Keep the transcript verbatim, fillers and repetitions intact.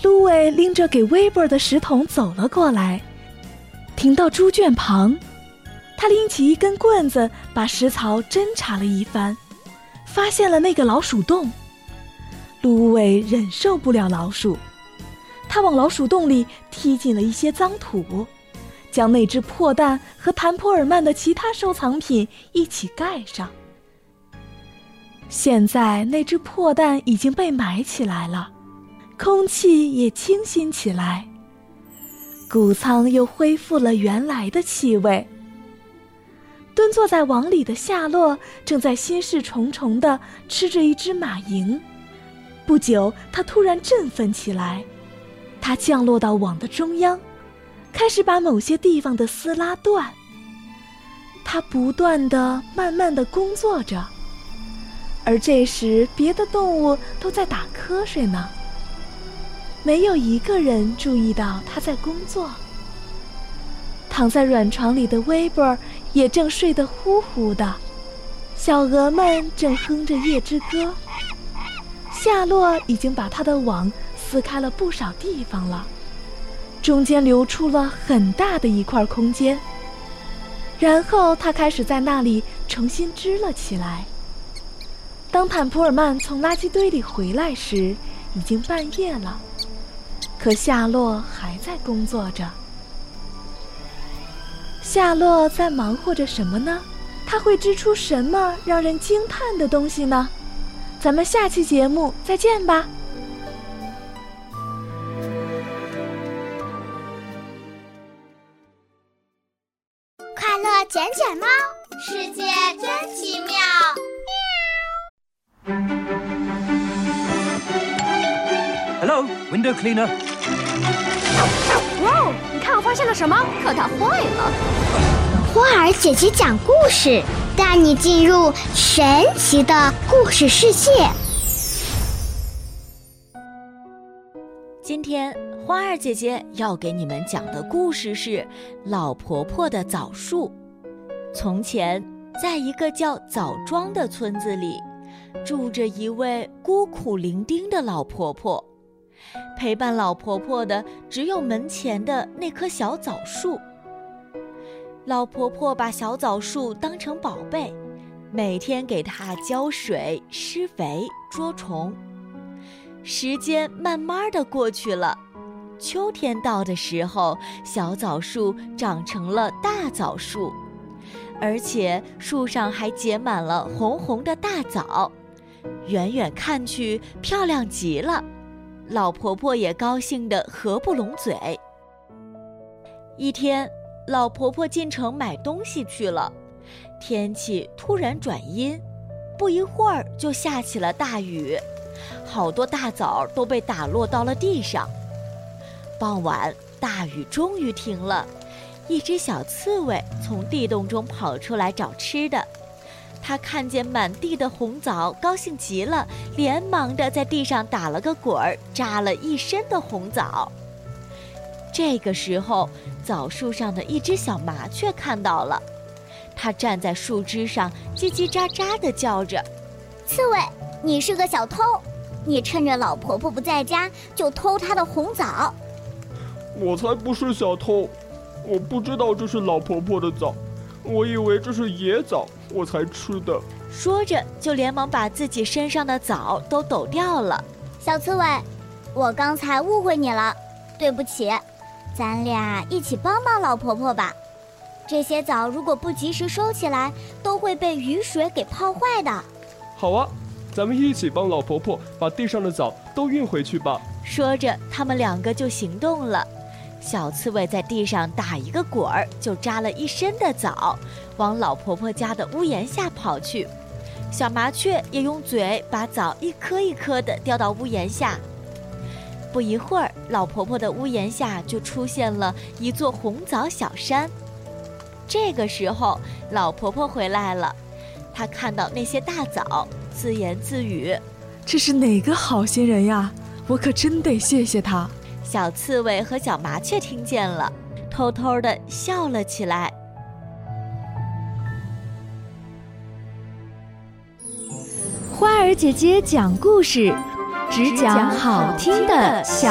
芦苇拎着给威伯的石桶走了过来，停到猪圈旁，他拎起一根棍子，把石槽侦查了一番，发现了那个老鼠洞。芦苇忍受不了老鼠，他往老鼠洞里踢进了一些脏土，将那只破蛋和谭普尔曼的其他收藏品一起盖上。现在那只破蛋已经被埋起来了，空气也清新起来，谷仓又恢复了原来的气味。蹲坐在网里的夏洛正在心事重重地吃着一只马蝇，不久他突然振奋起来，他降落到网的中央，开始把某些地方的丝拉断。他不断地慢慢地工作着，而这时别的动物都在打瞌睡呢，没有一个人注意到他在工作。躺在软床里的威伯也正睡得呼呼的，小鹅们正哼着夜之歌。夏洛已经把他的网撕开了不少地方了，中间留出了很大的一块空间，然后他开始在那里重新织了起来。当坦普尔曼从垃圾堆里回来时，已经半夜了，可夏洛还在工作着。夏洛在忙活着什么呢？他会织出什么让人惊叹的东西呢？咱们下期节目再见吧。 快乐卷卷猫，世界真奇妙。 Hello, window cleaner. 哇哦，你看我发现了什么？可它坏了。 花儿姐姐讲故事，带你进入神奇的故事世界。 今天花儿姐姐要给你们讲的故事是老婆婆的枣树。从前，在一个叫枣庄的村子里，住着一位孤苦伶仃的老婆婆。陪伴老婆婆的只有门前的那棵小枣树。老婆婆把小枣树当成宝贝，每天给它浇水、施肥、捉虫。时间慢慢地过去了，秋天到的时候，小枣树长成了大枣树，而且树上还结满了红红的大枣，远远看去漂亮极了。老婆婆也高兴得合不拢嘴。一天，老婆婆进城买东西去了，天气突然转阴，不一会儿就下起了大雨，好多大枣都被打落到了地上。傍晚，大雨终于停了，一只小刺猬从地洞中跑出来找吃的。他看见满地的红枣，高兴极了，连忙地在地上打了个滚儿，扎了一身的红枣。这个时候，枣树上的一只小麻雀看到了，它站在树枝上，叽叽喳喳地叫着：“ 刺猬，你是个小偷，你趁着老婆婆不在家就偷她的红枣。” 我才不是小偷，我不知道这是老婆婆的枣，我以为这是野枣，我才吃的。 说着就连忙把自己身上的枣都抖掉了。 小刺猬，我刚才误会你了，对不起，咱俩一起帮帮老婆婆吧。这些枣如果不及时收起来，都会被雨水给泡坏的。 好啊，咱们一起帮老婆婆把地上的枣都运回去吧。 说着他们两个就行动了。小刺猬在地上打一个滚儿，就扎了一身的枣，往老婆婆家的屋檐下跑去。小麻雀也用嘴把枣一颗一颗地叼到屋檐下。不一会儿，老婆婆的屋檐下就出现了一座红枣小山。这个时候，老婆婆回来了，她看到那些大枣，自言自语：“ 这是哪个好心人呀？我可真得谢谢他。” 小刺猬和小麻雀听见了，偷偷地笑了起来。 花儿姐姐讲故事，只讲好听的小